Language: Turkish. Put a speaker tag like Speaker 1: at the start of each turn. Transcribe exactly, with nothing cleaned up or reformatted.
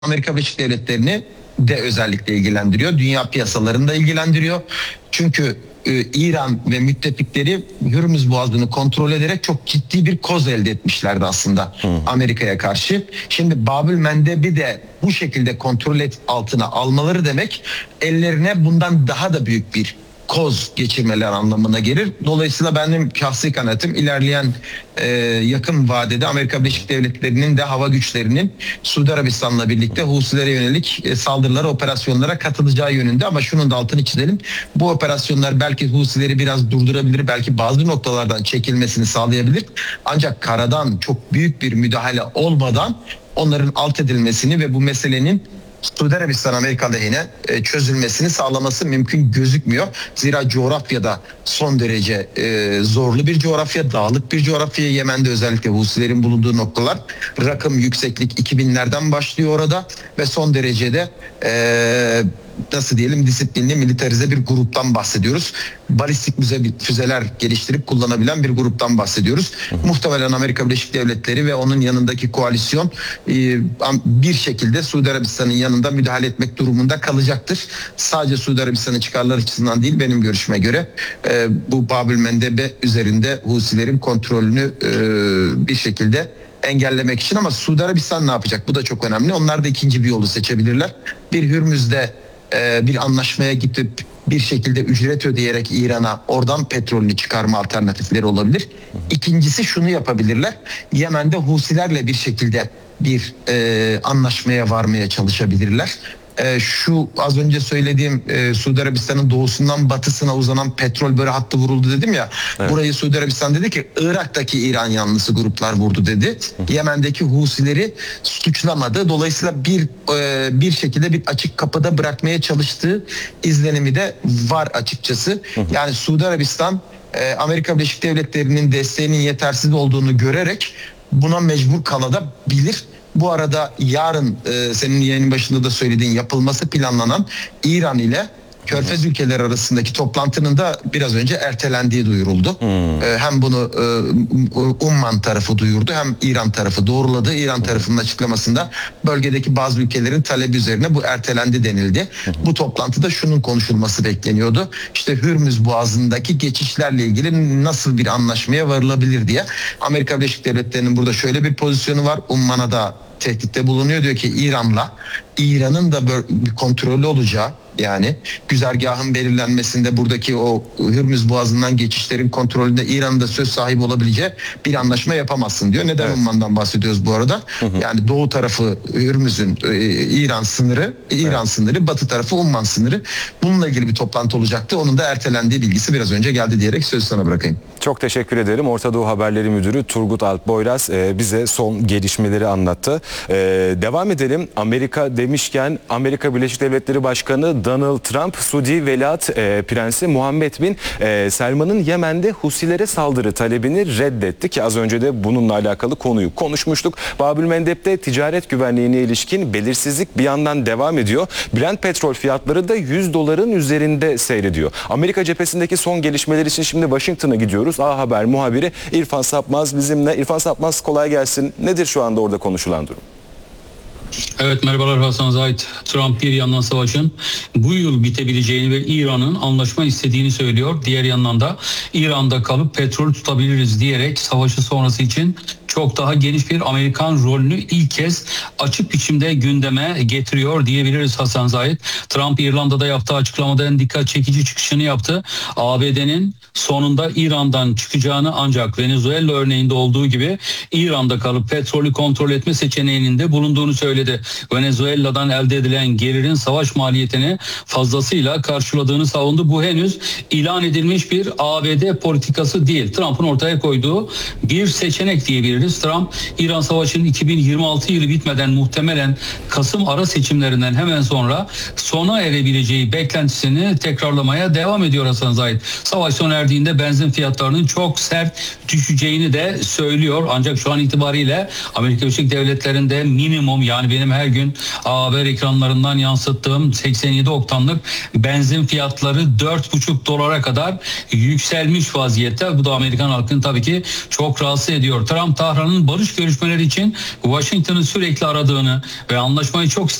Speaker 1: Amerika Birleşik Devletleri'ni de özellikle ilgilendiriyor. Dünya piyasalarını da ilgilendiriyor. Çünkü e, İran ve müttefikleri Hürmüz Boğazı'nı kontrol ederek çok ciddi bir koz elde etmişlerdi aslında hmm. Amerika'ya karşı. Şimdi Babül Mendeb'i de bu şekilde kontrol et altına almaları demek ellerine bundan daha da büyük bir koz geçirmeler anlamına gelir. Dolayısıyla benim şahsi kanaatim ilerleyen e, yakın vadede Amerika Birleşik Devletleri'nin de hava güçlerinin Suudi Arabistan'la birlikte Husilere yönelik e, saldırılara, operasyonlara katılacağı yönünde. Ama şunun da altını çizelim. Bu operasyonlar belki Husileri biraz durdurabilir, belki bazı noktalardan çekilmesini sağlayabilir. Ancak karadan çok büyük bir müdahale olmadan onların alt edilmesini ve bu meselenin Suudi Arabistan Amerika lehine çözülmesini sağlaması mümkün gözükmüyor. Zira coğrafyada son derece e, zorlu bir coğrafya, dağlık bir coğrafya. Yemen'de özellikle Husilerin bulunduğu noktalar, rakım yükseklik iki binlerden başlıyor orada ve son derecede e, nasıl diyelim disiplinli, militarize bir gruptan bahsediyoruz. Balistik füzeler geliştirip kullanabilen bir gruptan bahsediyoruz. Hı hı. Muhtemelen Amerika Birleşik Devletleri ve onun yanındaki koalisyon bir şekilde Suudi Arabistan'ın yanında müdahale etmek durumunda kalacaktır. Sadece Suudi Arabistan'ın çıkarları açısından değil, benim görüşüme göre bu Babül Mendebe üzerinde Husilerin kontrolünü bir şekilde engellemek için. Ama Suudi Arabistan ne yapacak? Bu da çok önemli. Onlar da ikinci bir yolu seçebilirler. Bir Hürmüz'de bir anlaşmaya gidip bir şekilde ücret ödeyerek İran'a oradan petrolünü çıkarma alternatifleri olabilir. İkincisi şunu yapabilirler. Yemen'de Husilerle bir şekilde bir e, anlaşmaya varmaya çalışabilirler. E, şu az önce söylediğim e, Suudi Arabistan'ın doğusundan batısına uzanan petrol böyle hattı vuruldu dedim ya. Evet. Burayı Suudi Arabistan dedi ki Irak'taki İran yanlısı gruplar vurdu dedi. Hı. Yemen'deki Husileri suçlamadı. Dolayısıyla bir e, bir şekilde bir açık kapıda bırakmaya çalıştığı izlenimi de var açıkçası. Hı. Yani Suudi Arabistan e, Amerika Birleşik Devletleri'nin desteğinin yetersiz olduğunu görerek buna mecbur kalabilir. Bu arada yarın e, senin yayının başında da söylediğin yapılması planlanan İran ile Körfez ülkeleri arasındaki toplantının da biraz önce ertelendiği duyuruldu. Hmm. E, hem bunu e, Umman tarafı duyurdu hem İran tarafı doğruladı. İran tarafının açıklamasında bölgedeki bazı ülkelerin talebi üzerine bu ertelendi denildi. Hmm. Bu toplantıda şunun konuşulması bekleniyordu. İşte Hürmüz Boğazı'ndaki geçişlerle ilgili nasıl bir anlaşmaya varılabilir diye. Amerika Birleşik Devletleri'nin burada şöyle bir pozisyonu var. Umman'a da tehditte bulunuyor. Diyor ki İran'la İran'ın da bir kontrollü olacağı, yani güzergahın belirlenmesinde buradaki o Hürmüz Boğazı'ndan geçişlerin kontrolünde İran'ın da söz sahibi olabileceği bir anlaşma yapamazsın diyor. Neden evet. Umman'dan bahsediyoruz bu arada? Hı hı. Yani doğu tarafı Hürmüz'ün e, İran sınırı, İran evet. sınırı, batı tarafı Umman sınırı. Bununla ilgili bir toplantı olacaktı. Onun da ertelendiği bilgisi biraz önce geldi diyerek sözü sana bırakayım.
Speaker 2: Çok teşekkür ederim. Orta Doğu Haberleri Müdürü Turgut Alp Boyraz e, bize son gelişmeleri anlattı. E, devam edelim. Amerika demişken Amerika Birleşik Devletleri Başkanı Donald Trump, Suudi Veliaht e, Prensi Muhammed Bin e, Selman'ın Yemen'de Husilere saldırı talebini reddetti ki az önce de bununla alakalı konuyu konuşmuştuk. Babül Mendeb'de ticaret güvenliğine ilişkin belirsizlik bir yandan devam ediyor. Brent petrol fiyatları da yüz doların üzerinde seyrediyor. Amerika cephesindeki son gelişmeler için şimdi Washington'a gidiyoruz. A Haber muhabiri İrfan Sapmaz bizimle. İrfan Sapmaz, kolay gelsin. Nedir şu anda orada konuşulan durum?
Speaker 3: Evet, merhabalar Hasan Zahit. Trump bir yandan savaşın bu yıl bitebileceğini ve İran'ın anlaşma istediğini söylüyor. Diğer yandan da İran'da kalıp petrol tutabiliriz diyerek savaşı sonrası için çok daha geniş bir Amerikan rolünü ilk kez açık biçimde gündeme getiriyor diyebiliriz Hasan Zahit. Trump İrlanda'da yaptığı açıklamada en dikkat çekici çıkışını yaptı. A B D'nin sonunda İran'dan çıkacağını, ancak Venezuela örneğinde olduğu gibi İran'da kalıp petrolü kontrol etme seçeneğinin de bulunduğunu söyledi. Venezuela'dan elde edilen gelirin savaş maliyetini fazlasıyla karşıladığını savundu. Bu henüz ilan edilmiş bir A B D politikası değil. Trump'ın ortaya koyduğu bir seçenek diyebiliriz. Trump, İran Savaşı'nın iki bin yirmi altı yılı bitmeden muhtemelen Kasım ara seçimlerinden hemen sonra sona erebileceği beklentisini tekrarlamaya devam ediyor Hasan Zahit. Savaş sona erdiğinde benzin fiyatlarının çok sert düşeceğini de söylüyor. Ancak şu an itibariyle Amerika Birleşik Devletleri'nde minimum, yani benim her gün haber ekranlarından yansıttığım seksen yedi oktanlık benzin fiyatları dört buçuk dolara kadar yükselmiş vaziyette. Bu da Amerikan halkını tabii ki çok rahatsız ediyor. Trump ta Tahran'ın barış görüşmeleri için Washington'ı sürekli aradığını ve anlaşmayı çok